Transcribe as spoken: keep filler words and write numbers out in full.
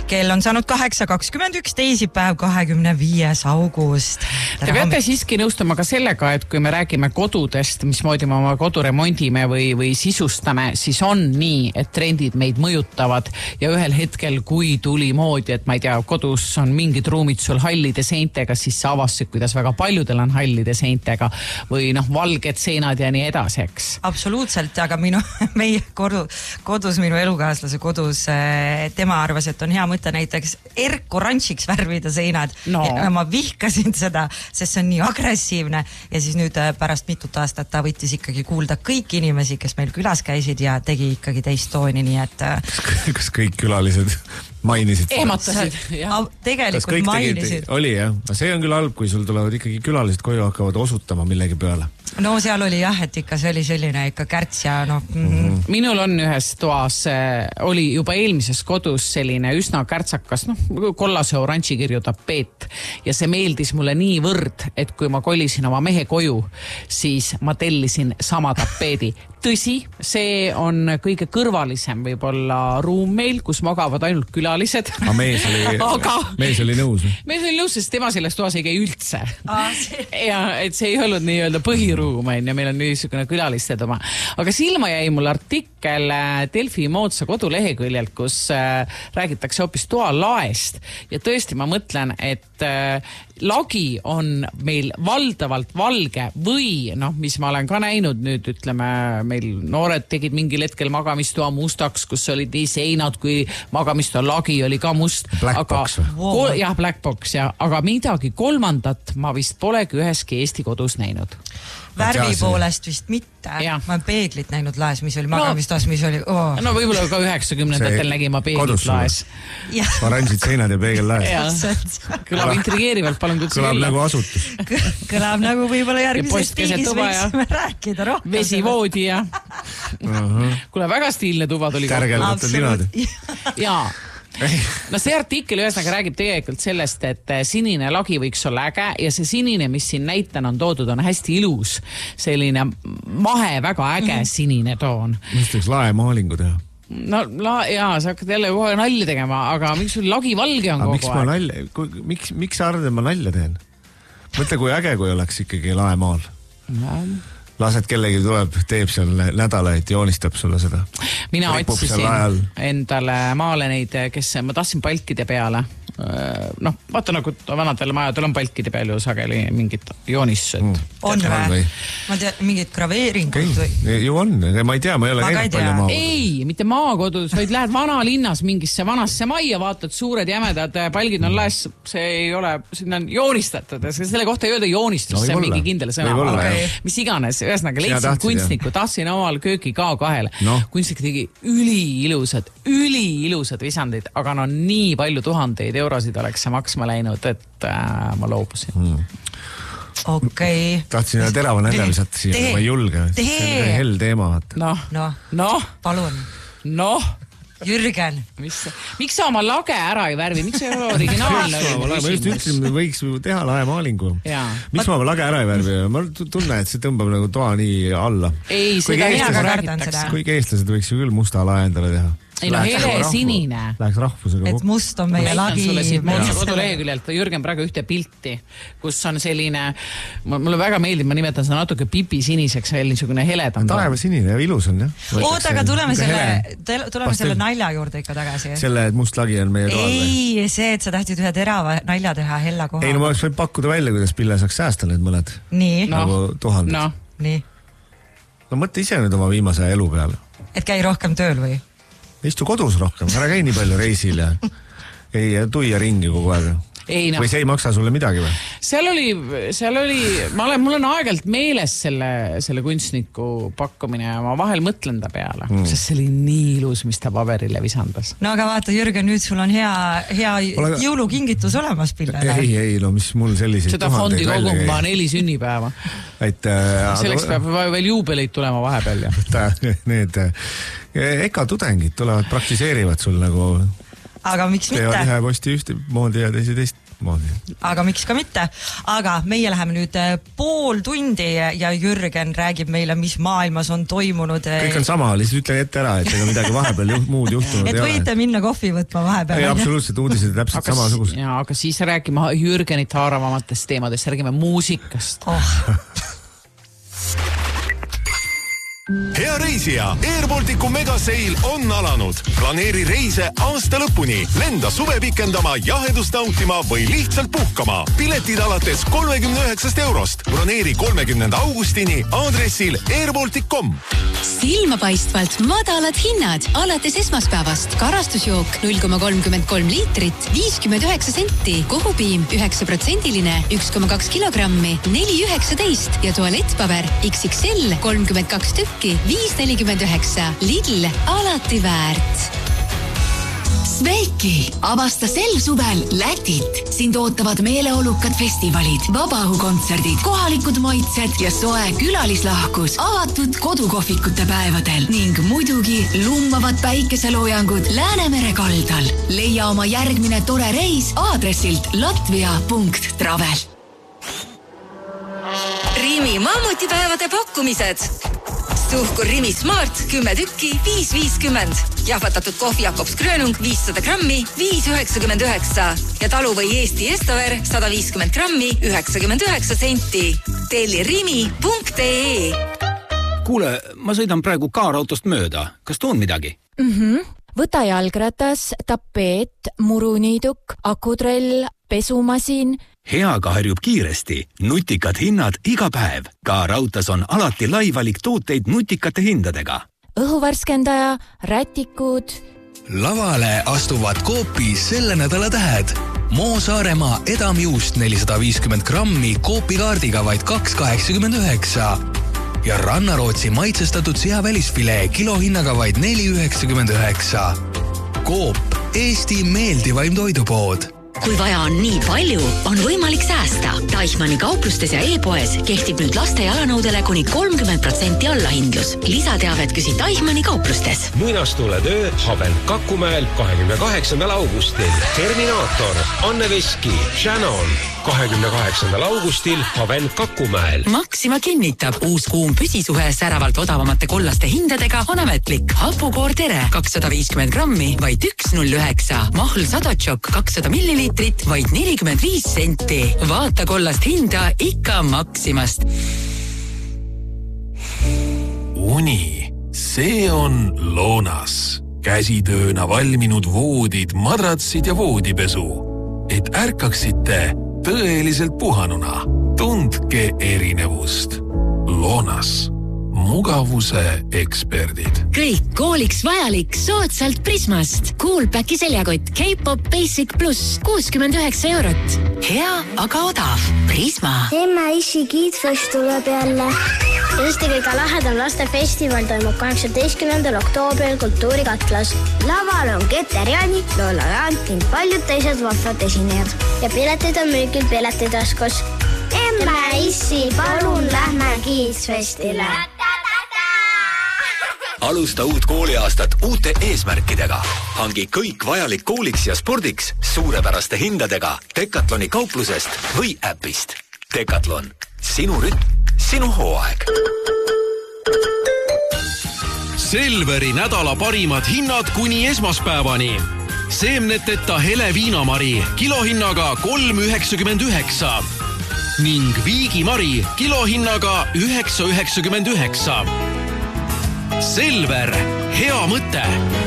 kell on saanud kaheksa kakskümmend üks, teisipäev, kahekümne viies august. Te peate siiski nõustama ka sellega, et kui me räägime kodudest, mismoodi me oma kodu remondime või, või sisustame, siis on nii, et trendid meid mõjutavad ja ühel hetkel, kui tuli moodi, et ma ei tea, kodus on mingid ruumid sul hallide seintega, siis sa avastasid, kuidas väga paljudel on hallide seintega või noh, valged seinad ja nii edasi, eks. Absoluutselt, aga minu, meie kodu, kodus, minu elukaaslase kodus, tema arvas, et on hea mõte näiteks erk oranžiks värvida seinad. No. Ja ma vihkasin seda, sest see on nii agressiivne ja siis nüüd pärast mitut aastat ta võttis ikkagi kuulda kõik inimesi, kes meil külas käisid ja tegi ikkagi teist tooni, nii et... Kas kõik külalised mainisid? Ehmatasid, jah. Tegelikult mainisid. Tegid, oli jah, see on küll halb, kui sul tulevad ikkagi külalised koju hakkavad osutama millegi peale. No seal oli jah, et ikka see oli selline ikka kärts ja noh... Mm-hmm. Minul on ühes toas, oli juba eelmises kodus selline üsna kärtsakas, noh, kollase oranži kirju tapeet ja see meeldis mulle nii võrd, et kui ma kolisin oma mehe koju, siis ma tellisin sama tapeedi. Tõsi, see on kõige kõrvalisem võib-olla ruum meil, kus magavad ainult külalised. A mees oli, Aga... mees oli nõus? Mees oli nõus, sest tema selles toas ei käi üldse. Ah, see... ja et see ei olnud nii-öelda põhiruum, ja meil on niisugune külaliste oma. Aga silma jäi mul artikkel Delfi moodsa koduleheküljelt, kus räägitakse hoopis toalaest. Ja tõesti ma mõtlen, et lagi on meil valdavalt valge või, noh, mis ma olen ka näinud nüüd, ütleme, meil noored tegid mingil hetkel magamistoa mustaks, kus olid nii seinad, kui magamistoa lagi oli ka must. Black aga, box või? Kol, jah, black box, ja, aga midagi kolmandat ma vist polegi üheski Eesti kodus näinud. Värvi poolest vist mitte. Ja. Ma olen peeglit näinud laes, mis oli magamistoas, mis oli... Oh. No võib-olla ka üheksakümnendatel nägin ma peeglit laes. Oranžid seinad ja peegel laes. Kõlab intrigeerivalt, palun kutsu Kõlab nagu asutus. Kõlab nagu võib-olla järgmisest tiigis võiksime rääkida rohkem. Vesivoodi ja... Kuule, väga stiilne tuba tuli. Kärgeldatud linad. Jaa. No see artikkel ühesõnaga räägib tegelikult sellest, et sinine lagi võiks olla äge ja see sinine, mis siin näitan on toodud, on hästi ilus. Selline mahe, väga äge mm-hmm. sinine toon. Mis teeks laemaalingu teha? No la, jaa, sa hakkad jälle kohe nalja tegema, aga miks sul lagi valge on kogu miks aeg? Nalja, miks, miks sa arvad, et ma nalja teen? Mõtle, kui äge, kui oleks ikkagi laemaal. No. Lased kellegi tuleb, teeb seal nädalaid, joonistab sulle seda. Mina otsisin endale maale neid, kes ma tahtsin palkide peale. Noh, vaata nagu vanadel majadel on palkide peal ju sageli mingid joonistused. Mm. On või? Ma tean, mingid graveeringud või? Ju on, ma ei tea, ma ei ole käinud palju maakodus. Ei, mitte maakodus, vaid lähed vanalinnas mingisse vanasse majja, vaatad suured jämedad palgid on laes, see ei ole, sinna on joonistatud, selle kohta ei öelda joonistus, no, see on mingi kindel sõna. Okay. Mis iganes, ühesõnaga leidsin kunstniku, tahtsin omal kööki K kahele. No. Kunstnik tegi üliilusad, üliilusad visandid, aga no nii palju tuhandeid eurosid oleks see maksma läinud, et äh, ma loobusin. Hmm. Okei. Okay. Tahtsin ühe terava nälja visata siia, ma ei julge. See on hell teema. Noh, no. no. Palun. Noh. Jürgen. Mis, miks sa oma lage ära ei värvi? Miks sa ei ole originaalne? ma just ütlesin, me võiks teha laemaalingu. Miks ma oma lage ära ei värvi? Ma tunnen, et see tõmbab nagu toa nii alla. Ei, seda mina ka räägitan seda. Kuigi eestlased võiks ju küll musta lae endale teha. Ei no hele sinine. Läheks rahvusega. Et must on meie lagi. Koduleheküljelt Jürgen praegu ühte pilti, kus on selline, mulle väga meeldib, ma nimetan seda natuke pipi siniseks, veel niisugune heledam. Taeva sinine ja ilus on, jah. Oota, aga tuleme selle, tuleme selle nalja juurde ikka tagasi. Selle, et must lagi on meie toal. Ei, see, et sa tahtid ühe terava nalja teha hella koha. Ei, no ma oleks võinud pakkuda välja, kuidas Pille saaks säästa need mõned. Nii. Nagu tuhanded. No. Nii. No mõtle ise nüüd oma viimase elu peale. Et käi rohkem tööl või? Istu kodus rohkem, ära käi nii palju reisil ja ei tuia ringi kogu aeg. Ei, no. Või see ei maksa sulle midagi või? Seal oli, seal oli, ma olen, mul on aegelt meeles selle, selle kunstniku pakkumine ja ma vahel mõtlen ta peale, mm. sest see oli nii ilus, mis ta paberile visandas. No aga vaata, Jürgen, nüüd sul on hea, hea Olega... jõulukingitus olemas Pillele. Ei, ei, no mis mul selliseid seda fondi koguma neli sünnipäeva. Et, äh, selleks peab veel juubeleid tulema vahepeal. Ja. Need eka tudengid tulevad, praktiseerivad sul nagu aga miks mitte? Teevad ühe posti ühte moodi ja teisi teist aga miks ka mitte. Aga meie läheme nüüd pool tundi ja Jürgen räägib meile, mis maailmas on toimunud. Kõik on sama, lihtsalt ütlen ette ära, et ega midagi vahepeal juht, muud juhtunud et ei ole. Et võite minna kohvi võtma vahepeal. Ei, absoluutselt, uudised on täpselt samasugused. Ja, aga siis räägime Jürgenit haaravamatest teemadest, räägime muusikast. Oh. Hea reisija, Airbalticu megaseil on alanud. Planeeri reise aasta lõpuni, lenda suve pikendama, jahedust nautima või lihtsalt puhkama. Piletid alates kolmekümne üheksast eurost. Broneeri kolmekümnenda augustini aadressil airbaltic dot com. Silmapaistvalt madalad hinnad alates esmaspäevast. Karastusjook null koma kolmkümmend kolm liitrit, viiskümmend üheksa senti. Kohupiim üheksa protsendiline, üks koma kaks kilogrammi, neli üheksateist ja tualettpaber X X L kolmkümmend kaks tükki, viis nelikümmend üheksa. Lidl, alati väärt. Sveiki, avasta sel suvel Lätit. Sind ootavad meeleolukad festivalid, vabahukontserdid, kohalikud maitsed ja soe külalislahkus avatud kodukohvikute päevadel ning muidugi lummavad päikeseloojangud Läänemere kaldal. Leia oma järgmine tore reis aadressilt latvia punkt travel. Rimi mammutipäevade pakkumised. Suhkur Rimi Smart kümme tükki, viis viiskümmend. Jahvatatud kohvi Jakobs Grönung viissada grammi, viis üheksakümmend üheksa. Ja talu või Eesti Estover sada viiskümmend grammi, üheksakümmend üheksa senti. Telli rimi punkt ee. Kuule, ma sõidan praegu kaarautost mööda. Kas tuun midagi? Mhm. Võta jalgratas, tapeet, muruniiduk, akutrell, pesumasin. Heaga harjub kiiresti. Nutikad hinnad iga päev. Ka rautas on alati laivalik tooteid nutikate hindadega. Õhuvärskendaja, rätikud. Lavale astuvad Coopis selle nädala tähed. Moo Saaremaa edamjuust nelisada viiskümmend grammi Coopi-kaardiga vaid kaks kaheksakümmend üheksa. Ja Rannarootsi maitsestatud seavälisfilee kilohinnaga vaid neli üheksakümmend üheksa. Coop, Eesti meeldivaim toidupood. Kui vaja on nii palju, on võimalik säästa. Teichmanni kauplustes ja e-poes kehtib nüüd laste jalanõudele kuni kolmkümmend protsenti allahindlus. Lisateavet küsi Teichmanni kauplustes. Muinastule töö Haben Kakumäel kahekümne kaheksandal augustil. Terminaator, Anne Veski, Shannon. kahekümne kaheksandal augustil Haben Kakumäel. Maxima kinnitab, uus kuum püsisuhe säravalt odavamate kollaste hindadega on ametlik. Hapukoor Tere kakssada viiskümmend grammi, vaid üks null üheksa. Mahl Sadotšok kakssada milliliitrit, vaid nelikümmend viis senti. Vaata kollast hinda ikka Maximast. Uni, see on Loonas. Käsitööna valminud voodid, madratsid ja voodipesu. Et ärkaksite tõeliselt puhanuna. Tundke erinevust. Loonas. Mugavuse eksperdid. Kõik kooliks vajalik soodsalt Prismast. Coolpacki seljakott K-pop Basic Plus kuuskümmend üheksa eurot. Hea, aga odav. Prisma. Emme Issi Kiidfest tuleb jälle. Eesti kõige lahedam lastefestival toimub kaheksateistkümnendal oktoobril Kultuurikatlas. Laval on Keter Jaani, Lola Jant ning paljud teised vahvad esinejad. Ja piletid on müügil piletitaskus. Emme Issi, palun lähme Kiidfestile. Alusta uut kooliaastat uute eesmärkidega. Hangi kõik vajalik kooliks ja spordiks suurepäraste hindadega Decathloni kauplusest või äpist. Decathlon. Sinu rütm, sinu hooaeg. Selveri nädala parimad hinnad kuni esmaspäevani. Seemneteta hele viinamari kilohinnaga kolm üheksakümmend üheksa ning viigimari kilohinnaga üheksa üheksakümmend üheksa. Selver, hea mõte!